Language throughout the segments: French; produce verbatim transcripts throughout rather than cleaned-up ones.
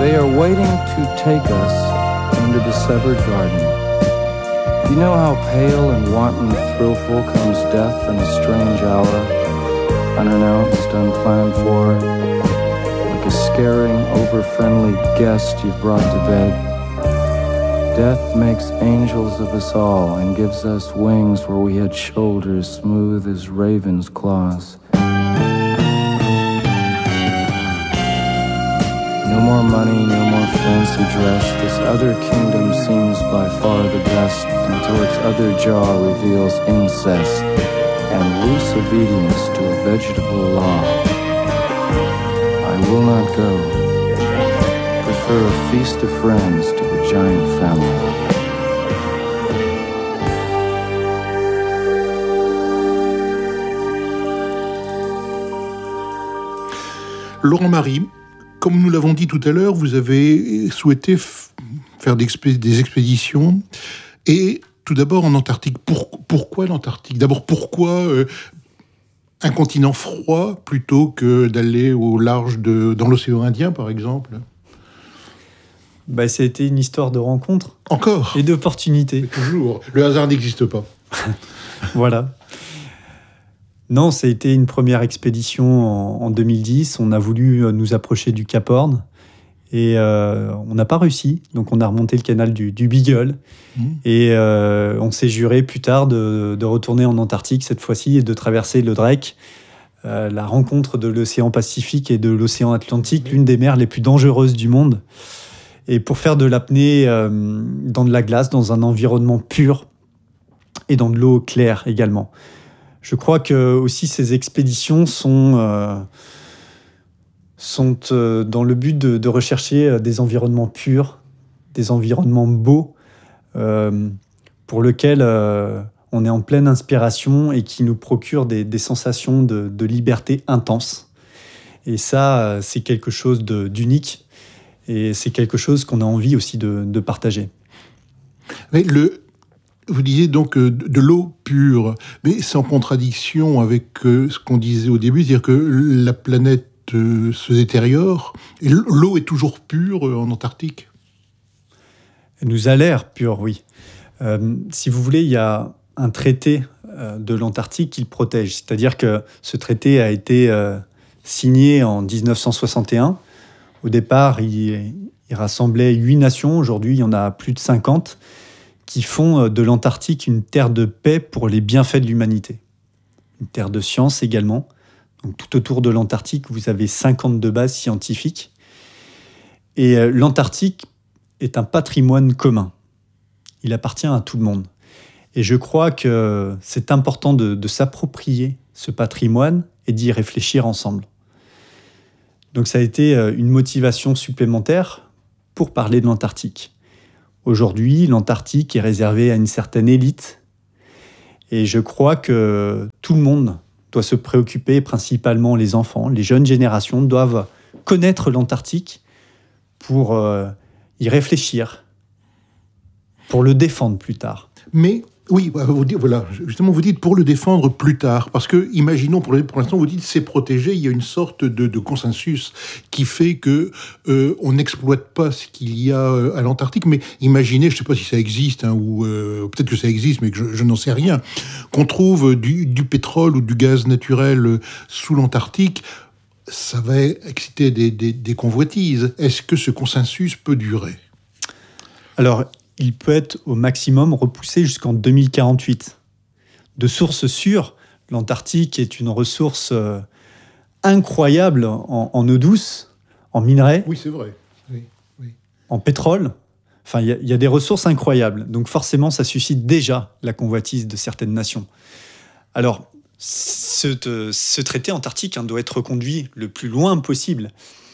They are waiting to take us into the severed garden. Do you know how pale and wanton thrillful comes death in a strange hour, unannounced, unplanned for, like a scaring, over-friendly guest you've brought to bed? Death makes angels of us all and gives us wings where we had shoulders smooth as ravens' claws. No more money, no more fancy dress. This other kingdom seems by far the best, until its other jaw reveals incest and loose obedience to a vegetable law. I will not go. Prefer a feast of friends to the giant family. Laurent Marie, comme nous l'avons dit tout à l'heure, vous avez souhaité f- faire des, expé- des expéditions, et tout d'abord en Antarctique. Pour- pourquoi l'Antarctique ? D'abord, pourquoi euh, un continent froid plutôt que d'aller au large de, dans l'océan Indien, par exemple ? Bah, ça a été une histoire de rencontre. Encore ? Et d'opportunité. Toujours. Le hasard n'existe pas. Voilà. Non, ça a été une première expédition en, en deux mille dix. On a voulu nous approcher du Cap Horn et euh, on n'a pas réussi. Donc on a remonté le canal du, du Beagle mmh. et euh, on s'est juré plus tard de, de retourner en Antarctique cette fois-ci et de traverser le Drake, euh, la rencontre de l'océan Pacifique et de l'océan Atlantique, l'une des mers les plus dangereuses du monde. Et pour faire de l'apnée euh, dans de la glace, dans un environnement pur et dans de l'eau claire également. Je crois que aussi ces expéditions sont, euh, sont euh, dans le but de, de rechercher des environnements purs, des environnements beaux, euh, pour lesquels euh, on est en pleine inspiration et qui nous procurent des, des sensations de, de liberté intense. Et ça, c'est quelque chose de, d'unique et c'est quelque chose qu'on a envie aussi de, de partager. Mais le... Vous disiez donc euh, de l'eau pure, mais c'est en contradiction avec euh, ce qu'on disait au début, c'est-à-dire que la planète euh, se détériore, et l'eau est toujours pure euh, en Antarctique. Elle nous a l'air pure, oui. Euh, si vous voulez, il y a un traité euh, de l'Antarctique qui le protège, c'est-à-dire que ce traité a été euh, signé en dix-neuf cent soixante et un. Au départ, il, il rassemblait huit nations, aujourd'hui il y en a plus de cinquante, qui font de l'Antarctique une terre de paix pour les bienfaits de l'humanité. Une terre de science également. Donc, tout autour de l'Antarctique, vous avez cinquante-deux bases scientifiques. Et euh, l'Antarctique est un patrimoine commun. Il appartient à tout le monde. Et je crois que c'est important de, de s'approprier ce patrimoine et d'y réfléchir ensemble. Donc ça a été une motivation supplémentaire pour parler de l'Antarctique. Aujourd'hui, l'Antarctique est réservée à une certaine élite et je crois que tout le monde doit se préoccuper, principalement les enfants, les jeunes générations doivent connaître l'Antarctique pour euh, y réfléchir, pour le défendre plus tard. Mais oui, vous dites, voilà, justement, vous dites pour le défendre plus tard, parce que, imaginons, pour, pour l'instant, vous dites c'est protégé, il y a une sorte de, de consensus qui fait que euh, on n'exploite pas ce qu'il y a à l'Antarctique, mais imaginez, je ne sais pas si ça existe, hein, ou euh, peut-être que ça existe, mais que je, je n'en sais rien, qu'on trouve du, du pétrole ou du gaz naturel sous l'Antarctique, ça va exciter des, des, des convoitises. Est-ce que ce consensus peut durer ? Alors, il peut être au maximum repoussé jusqu'en deux mille quarante-huit. De sources sûres, l'Antarctique est une ressource euh, incroyable en, en eau douce, en minerais, oui, c'est vrai. Oui, oui. En pétrole. Enfin, il y, y a des ressources incroyables. Donc forcément, ça suscite déjà la convoitise de certaines nations. Alors, ce, ce traité antarctique hein, doit être reconduit le plus loin possible.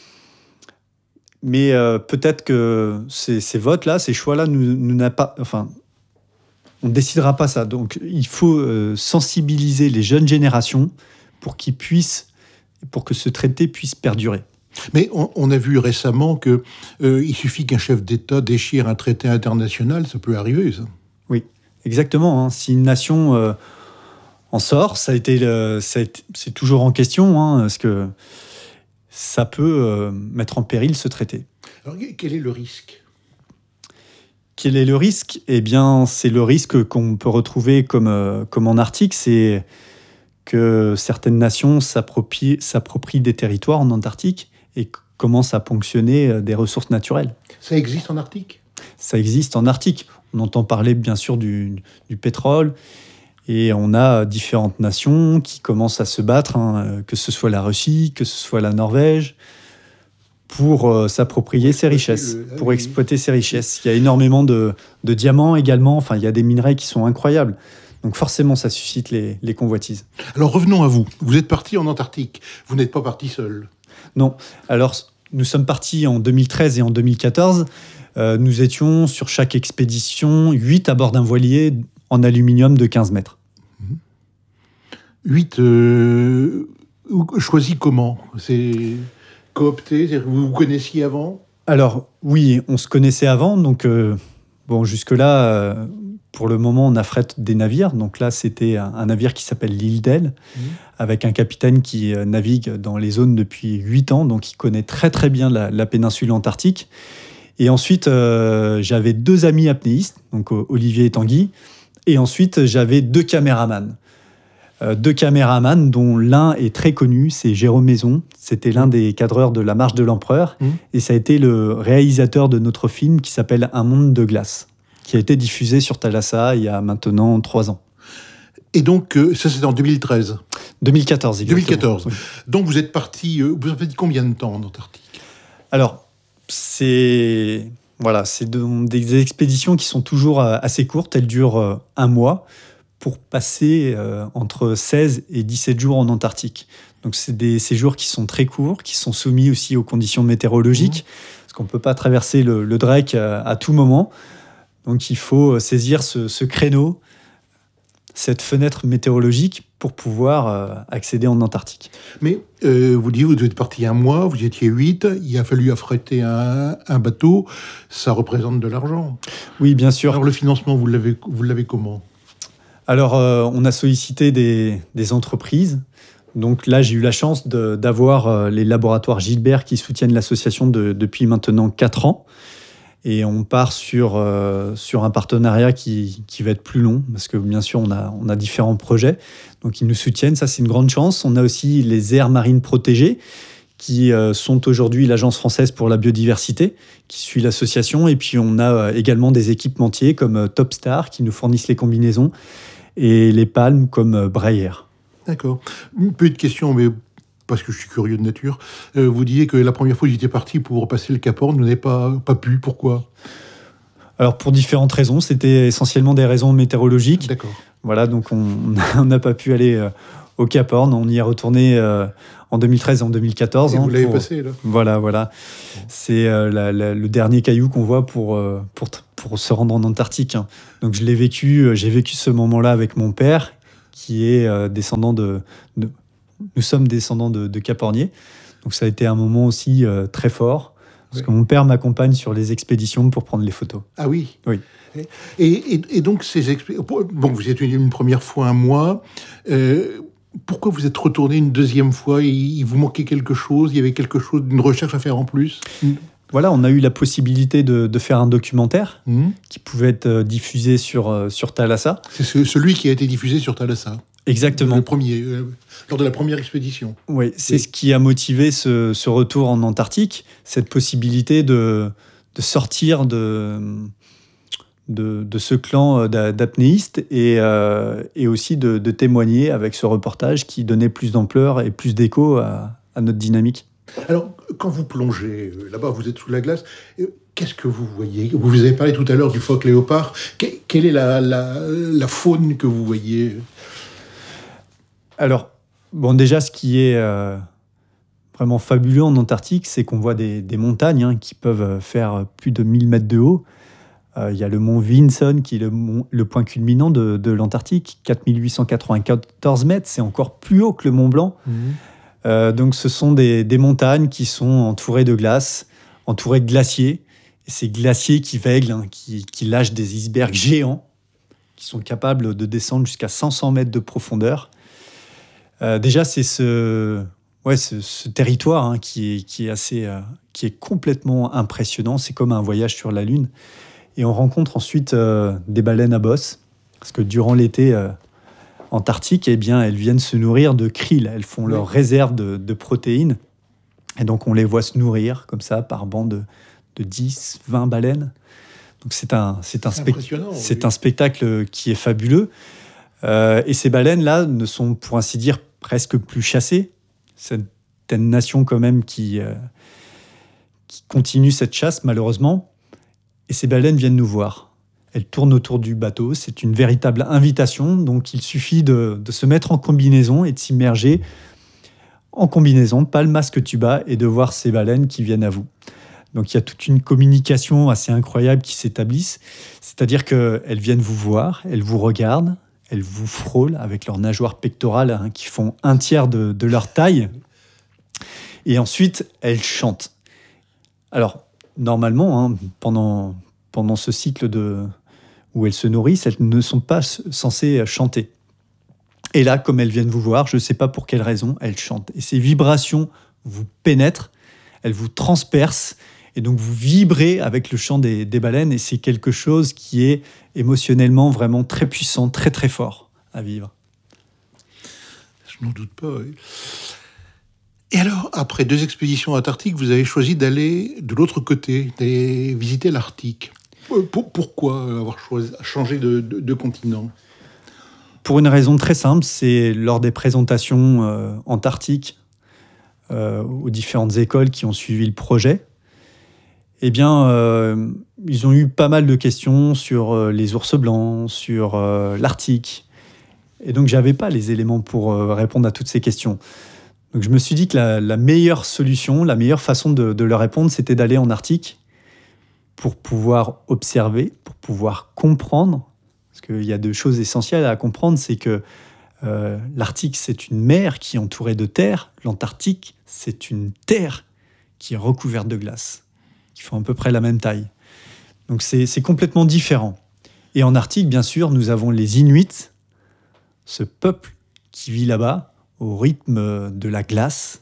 Mais euh, peut-être que ces, ces votes-là, ces choix-là, nous, nous n'a pas, enfin, on ne décidera pas ça. Donc, il faut euh, sensibiliser les jeunes générations pour qu'ils puissent, pour que ce traité puisse perdurer. Mais on, on a vu récemment qu'il euh, suffit qu'un chef d'État déchire un traité international, ça peut arriver, ça. Oui, exactement. Hein. Si une nation euh, en sort, ça a été, le, ça a été, c'est toujours en question, hein, parce que ça peut euh, mettre en péril ce traité. Alors, quel est le risque ? Quel est le risque ? Eh bien, c'est le risque qu'on peut retrouver comme, euh, comme en Arctique, c'est que certaines nations s'approprient, s'approprient des territoires en Antarctique et commencent à ponctionner des ressources naturelles. Ça existe en Arctique ? Ça existe en Arctique. On entend parler bien sûr du, du pétrole et on a différentes nations qui commencent à se battre, hein, que ce soit la Russie, que ce soit la Norvège, pour euh, s'approprier ces richesses, le... pour exploiter ces richesses. Il y a énormément de, de diamants également, enfin il y a des minerais qui sont incroyables. Donc forcément, ça suscite les, les convoitises. Alors revenons à vous. Vous êtes parti en Antarctique. Vous n'êtes pas parti seul. Non. Alors, nous sommes partis en deux mille treize et en deux mille quatorze. Euh, nous étions sur chaque expédition huit à bord d'un voilier en aluminium de quinze mètres. huit euh, choisis comment ? C'est coopté ? C'est-à-dire que vous vous connaissiez avant ? Alors, oui, on se connaissait avant. Donc, euh, bon, jusque-là... Euh, Pour le moment, on affrète des navires. Donc là, c'était un, un navire qui s'appelle l'Île d'Elle, mmh. avec un capitaine qui euh, navigue dans les zones depuis huit ans. Donc, il connaît très, très bien la, la péninsule antarctique. Et ensuite, euh, j'avais deux amis apnéistes, donc Olivier et Tanguy. Et ensuite, j'avais deux caméramans. Euh, deux caméramans dont l'un est très connu, c'est Jérôme Maison. C'était l'un des cadreurs de La Marche de l'Empereur. Mmh. Et ça a été le réalisateur de notre film qui s'appelle Un monde de glace, qui a été diffusé sur Thalassa il y a maintenant trois ans. Et donc, euh, ça c'était en deux mille treize deux mille quatorze, exactement. deux mille quatorze. Oui. Donc vous êtes parti, euh, vous avez dit combien de temps en Antarctique ? Alors, c'est, voilà, c'est de, des expéditions qui sont toujours euh, assez courtes. Elles durent euh, un mois pour passer euh, entre seize et dix-sept jours en Antarctique. Donc c'est des séjours qui sont très courts, qui sont soumis aussi aux conditions météorologiques, mmh. parce qu'on ne peut pas traverser le, le Drake à, à tout moment. Donc il faut saisir ce, ce créneau, cette fenêtre météorologique pour pouvoir euh, accéder en Antarctique. Mais euh, vous dites, vous êtes parti un mois, vous étiez huit, il a fallu affréter un, un bateau, ça représente de l'argent. Oui, bien sûr. Alors le financement, vous l'avez, vous l'avez comment ? Alors euh, on a sollicité des, des entreprises. Donc là, j'ai eu la chance de, d'avoir euh, les laboratoires Gilbert qui soutiennent l'association de, depuis maintenant quatre ans. Et on part sur, euh, sur un partenariat qui, qui va être plus long, parce que bien sûr, on a, on a différents projets. Donc, ils nous soutiennent, ça, c'est une grande chance. On a aussi les aires marines protégées, qui euh, sont aujourd'hui l'Agence française pour la biodiversité, qui suit l'association. Et puis, on a euh, également des équipementiers comme euh, Topstar, qui nous fournissent les combinaisons, et les palmes comme euh, Breyer. D'accord. Une petite question, mais... parce que je suis curieux de nature, euh, vous disiez que la première fois que j'étais parti pour passer le Cap Horn, vous n'avez pas, pas pu. Pourquoi ? Alors, pour différentes raisons. C'était essentiellement des raisons météorologiques. D'accord. Voilà, donc on n'a pas pu aller euh, au Cap Horn. On y est retourné euh, en deux mille treize et en deux mille quatorze. Et hein, vous l'avez pour... passé, là ? Voilà, voilà. Bon. C'est euh, la, la, le dernier caillou qu'on voit pour, euh, pour, pour se rendre en Antarctique. Hein. Donc, je l'ai vécu, euh, j'ai vécu ce moment-là avec mon père, qui est euh, descendant de... de Nous sommes descendants de, de Capornier, donc ça a été un moment aussi euh, très fort, parce oui. que mon père m'accompagne sur les expéditions pour prendre les photos. Ah oui. Oui. Et, et, et donc ces expéditions, bon, vous êtes une première fois un mois. Euh, pourquoi vous êtes retourné une deuxième fois ? Il, il vous manquait quelque chose ? Il y avait quelque chose, une recherche à faire en plus ? Voilà, on a eu la possibilité de, de faire un documentaire mmh. qui pouvait être diffusé sur, euh, sur Thalassa. C'est ce, celui qui a été diffusé sur Thalassa. Exactement. Le premier, euh, lors de la première expédition. Oui, c'est oui. ce qui a motivé ce, ce retour en Antarctique, cette possibilité de, de sortir de, de, de ce clan d'apnéistes et, euh, et aussi de, de témoigner avec ce reportage qui donnait plus d'ampleur et plus d'écho à, à notre dynamique. Alors, quand vous plongez, là-bas, vous êtes sous la glace, qu'est-ce que vous voyez ? Vous avez parlé tout à l'heure du phoque léopard. Quelle est la, la, la faune que vous voyez ? Alors, bon, déjà, ce qui est euh, vraiment fabuleux en Antarctique, c'est qu'on voit des, des montagnes hein, qui peuvent faire plus de mille mètres de haut. Il euh, y a le mont Vinson, qui est le, mont, le point culminant de, de l'Antarctique, quatre mille huit cent quatre-vingt-quatorze mètres. C'est encore plus haut que le Mont Blanc. Mmh. Euh, donc, ce sont des, des montagnes qui sont entourées de glace, entourées de glaciers. Et ces glaciers qui veiglent, hein, qui, qui lâchent des icebergs géants, qui sont capables de descendre jusqu'à cinq cents mètres de profondeur. Euh, déjà, c'est ce, ouais, ce, ce territoire hein, qui, est, qui, est assez, euh, qui est complètement impressionnant. C'est comme un voyage sur la Lune. Et on rencontre ensuite euh, des baleines à bosse, parce que durant l'été euh, antarctique, eh bien, elles viennent se nourrir de krill. Elles font oui. leur réserve de, de protéines. Et donc, on les voit se nourrir comme ça par banc de, de dix, vingt baleines. Donc, c'est un, c'est un, c'est spect- c'est oui. un spectacle qui est fabuleux. Euh, et ces baleines-là ne sont, pour ainsi dire, presque plus chassées. Certaines nations, quand même, qui, euh, qui continuent cette chasse, malheureusement. Et ces baleines viennent nous voir. Elles tournent autour du bateau. C'est une véritable invitation. Donc, il suffit de, de se mettre en combinaison et de s'immerger en combinaison, pas le masque tuba, et de voir ces baleines qui viennent à vous. Donc, il y a toute une communication assez incroyable qui s'établisse. C'est-à-dire qu'elles viennent vous voir, elles vous regardent, elles vous frôlent avec leurs nageoires pectorales hein, qui font un tiers de, de leur taille. Et ensuite, elles chantent. Alors, normalement, hein, pendant, pendant ce cycle de, où elles se nourrissent, elles ne sont pas censées chanter. Et là, comme elles viennent vous voir, je ne sais pas pour quelle raison, elles chantent. Et ces vibrations vous pénètrent, elles vous transpercent, et donc vous vibrez avec le chant des, des baleines, et c'est quelque chose qui est émotionnellement vraiment très puissant, très très fort à vivre. Je n'en doute pas, oui. Et alors, après deux expéditions antarctiques, vous avez choisi d'aller de l'autre côté, d'aller visiter l'Arctique. Pour, pourquoi avoir choisi, changé de, de, de continent ? Pour une raison très simple, c'est lors des présentations euh, antarctiques euh, aux différentes écoles qui ont suivi le projet, eh bien, euh, ils ont eu pas mal de questions sur euh, les ours blancs, sur euh, l'Arctique. Et donc, je n'avais pas les éléments pour euh, répondre à toutes ces questions. Donc, je me suis dit que la, la meilleure solution, la meilleure façon de, de leur répondre, c'était d'aller en Arctique pour pouvoir observer, pour pouvoir comprendre. Parce qu'il y a deux choses essentielles à comprendre, c'est que euh, l'Arctique, c'est une mer qui est entourée de terre. L'Antarctique, c'est une terre qui est recouverte de glace, qui font à peu près la même taille. Donc c'est, c'est complètement différent. Et en Arctique, bien sûr, nous avons les Inuits, ce peuple qui vit là-bas, au rythme de la glace.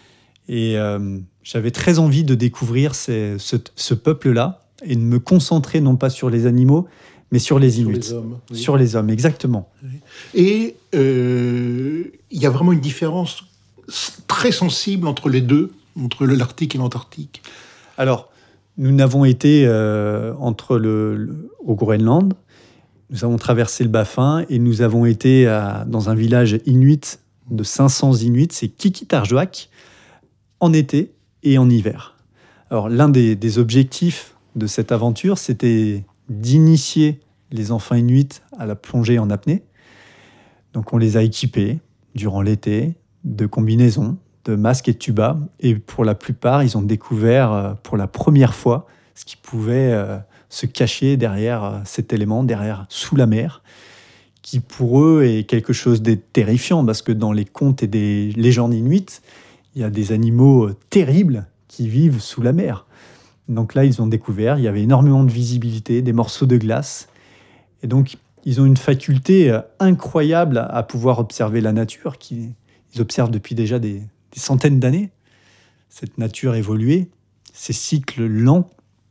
Et euh, j'avais très envie de découvrir ces, ce, ce peuple-là et de me concentrer non pas sur les animaux, mais sur les Inuits. Sur les hommes. Oui. Sur les hommes, exactement. Et il euh, y a vraiment une différence très sensible entre les deux, entre l'Arctique et l'Antarctique. Alors, nous n'avons été euh, entre le, le, au Groenland, nous avons traversé le Baffin et nous avons été à, dans un village inuit de cinq cents Inuits, c'est Qikiqtarjuaq, en été et en hiver. Alors, l'un des, des objectifs de cette aventure, c'était d'initier les enfants inuits à la plongée en apnée. Donc on les a équipés durant l'été de combinaisons, de masques et de tubas. Et pour la plupart, ils ont découvert pour la première fois ce qui pouvait se cacher derrière cet élément, derrière sous la mer, qui pour eux est quelque chose de terrifiant, parce que dans les contes et des légendes inuites, il y a des animaux terribles qui vivent sous la mer. Donc là, ils ont découvert, il y avait énormément de visibilité, des morceaux de glace. Et donc, ils ont une faculté incroyable à pouvoir observer la nature, qu'ils observent depuis déjà des, des centaines d'années. Cette nature évoluée, ces cycles lents.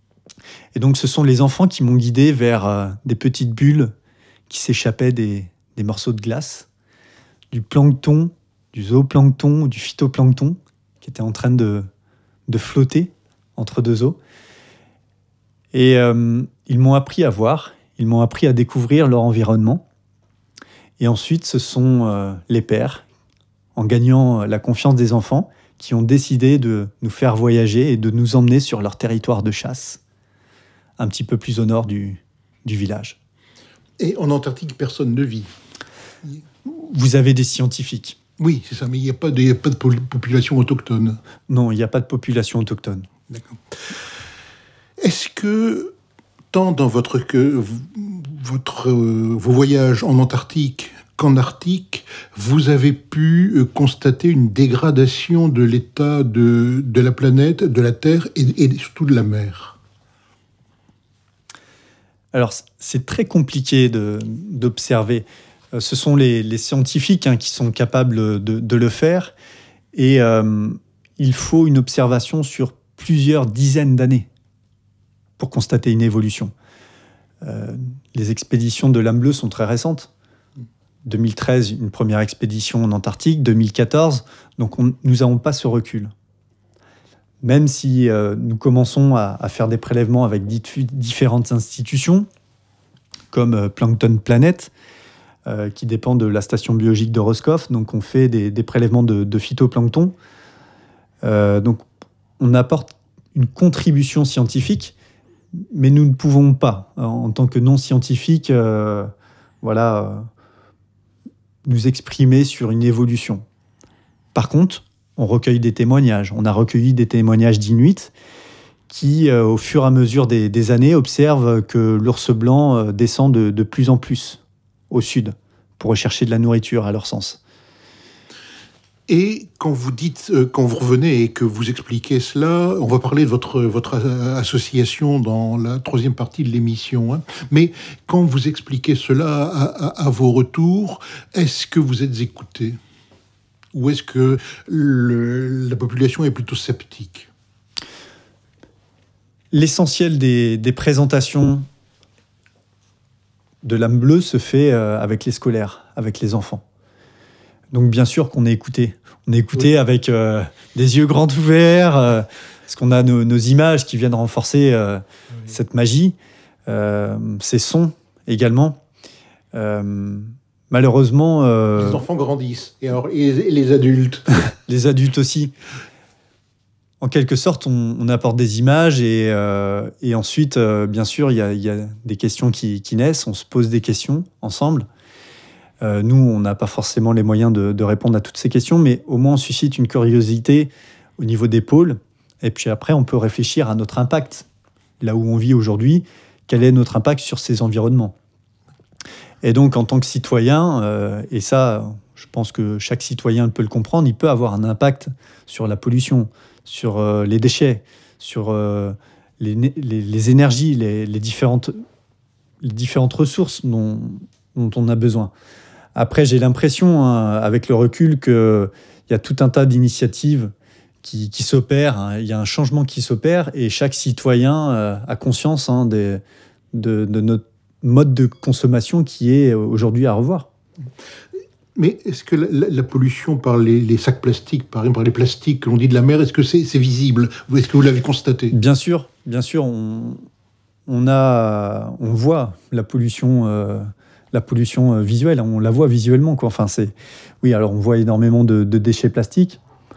Et donc, ce sont les enfants qui m'ont guidé vers des petites bulles qui s'échappaient des, des morceaux de glace, du plancton, du zooplancton, du phytoplancton, qui était en train de, de flotter entre deux eaux. Et euh, ils m'ont appris à voir, ils m'ont appris à découvrir leur environnement. Et ensuite, ce sont euh, les pères, en gagnant la confiance des enfants, qui ont décidé de nous faire voyager et de nous emmener sur leur territoire de chasse, un petit peu plus au nord du, du village. Et en Antarctique, personne ne vit. Vous avez des scientifiques. Oui, c'est ça, mais il n'y a pas de, il y a pas de population autochtone. Non, il n'y a pas de population autochtone. D'accord. Est-ce que, tant dans votre, que, votre, euh, vos voyages en Antarctique qu'en Arctique, vous avez pu euh, constater une dégradation de l'état de, de la planète, de la Terre et, et surtout de la mer ? Alors, c'est très compliqué de, d'observer. Ce sont les, les scientifiques hein, qui sont capables de, de le faire. Et euh, il faut une observation sur plusieurs dizaines d'années pour constater une évolution. Euh, les expéditions de l'âme bleue sont très récentes. deux mille treize, une première expédition en Antarctique, deux mille quatorze, donc on, nous n'avons pas ce recul. Même si euh, nous commençons à, à faire des prélèvements avec dif- différentes institutions, comme euh, Plankton Planet, euh, qui dépend de la station biologique de Roscoff, donc on fait des, des prélèvements de, de phytoplancton. Euh, donc on apporte une contribution scientifique, mais nous ne pouvons pas, en tant que non-scientifiques, euh, voilà, euh, nous exprimer sur une évolution. Par contre, on recueille des témoignages. On a recueilli des témoignages d'Inuits qui, euh, au fur et à mesure des, des années, observent que l'ours blanc euh, descend de, de plus en plus au sud pour rechercher de la nourriture, à leur sens. Et quand vous dites, euh, quand vous revenez et que vous expliquez cela, on va parler de votre, votre association dans la troisième partie de l'émission, hein. Mais quand vous expliquez cela à, à, à vos retours, est-ce que vous êtes écoutés ? Ou est-ce que le, la population est plutôt sceptique ? L'essentiel des, des présentations de l'âme bleue se fait euh, avec les scolaires, avec les enfants. Donc bien sûr qu'on est écouté. On est écouté oui. avec euh, des yeux grands ouverts, euh, parce qu'on a nos, nos images qui viennent renforcer euh, oui. cette magie, euh, ces sons également. Euh, malheureusement... Euh, les enfants grandissent, et, alors, et, et les adultes. Les adultes aussi. En quelque sorte, on, on apporte des images et, euh, et ensuite, euh, bien sûr, il y a, y a des questions qui, qui naissent, on se pose des questions ensemble. Euh, nous, on n'a pas forcément les moyens de, de répondre à toutes ces questions, mais au moins on suscite une curiosité au niveau des pôles. Et puis après, on peut réfléchir à notre impact. Là où on vit aujourd'hui, quel est notre impact sur ces environnements ? Et donc, en tant que citoyen, euh, et ça, je pense que chaque citoyen peut le comprendre, il peut avoir un impact sur la pollution, sur euh, les déchets, sur euh, les, les, les énergies, les, les, différentes, les différentes ressources dont, dont on a besoin. Après, j'ai l'impression, hein, avec le recul, qu'il y a tout un tas d'initiatives qui, qui s'opèrent. Hein. Il y a un changement qui s'opère et chaque citoyen euh, a conscience hein, des, de, de notre mode de consommation qui est aujourd'hui à revoir. Mais est-ce que la, la pollution par les, les sacs plastiques, par exemple par les plastiques que l'on dit de la mer, est-ce que c'est, c'est visible ? Est-ce que vous l'avez constaté ? Bien sûr, bien sûr. On, on, a, on voit la pollution... Euh, la pollution visuelle, on la voit visuellement, quoi. Enfin, c'est... Oui, alors on voit énormément de, de déchets plastiques.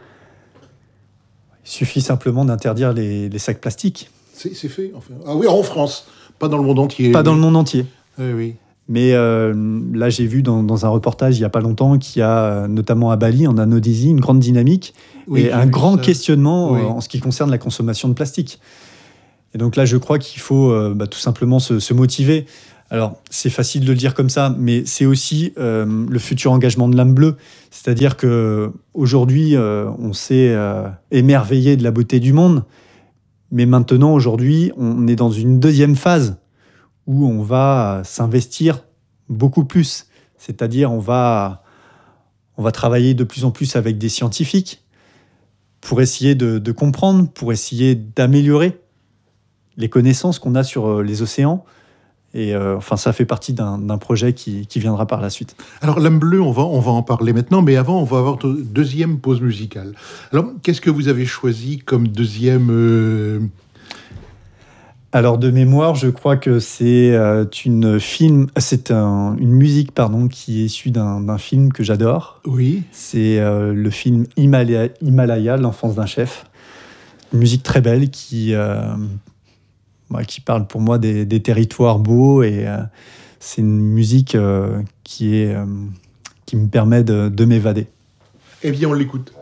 Il suffit simplement d'interdire les, les sacs plastiques. C'est, c'est fait, enfin. Ah oui, en France, pas dans le monde entier. Pas dans le monde entier. Oui, oui. Mais euh, là, j'ai vu dans, dans un reportage il n'y a pas longtemps qu'il y a, notamment à Bali, en Indonésie, une grande dynamique oui, et un grand ça. questionnement oui. en ce qui concerne la consommation de plastique. Et donc là, je crois qu'il faut euh, bah, tout simplement se, se motiver. Alors, c'est facile de le dire comme ça, mais c'est aussi euh, le futur engagement de l'âme bleue. C'est-à-dire qu'aujourd'hui, euh, on s'est euh, émerveillé de la beauté du monde, mais maintenant, aujourd'hui, on est dans une deuxième phase où on va s'investir beaucoup plus. C'est-à-dire, on va, on va travailler de plus en plus avec des scientifiques pour essayer de, de comprendre, pour essayer d'améliorer les connaissances qu'on a sur les océans. Et euh, enfin, ça fait partie d'un, d'un projet qui, qui viendra par la suite. Alors, l'âme bleue, on va, on va en parler maintenant, mais avant, on va avoir notre deuxième pause musicale. Alors, qu'est-ce que vous avez choisi comme deuxième... Euh... Alors, de mémoire, je crois que c'est, euh, une, film, c'est un, une musique pardon, qui est issue d'un, d'un film que j'adore. Oui. C'est euh, le film Himalaya, Himalaya, l'enfance d'un chef. Une musique très belle qui... Euh, qui parle pour moi des, des territoires beaux et euh, c'est une musique euh, qui, est, euh, qui me permet de, de m'évader. Eh bien, on l'écoute.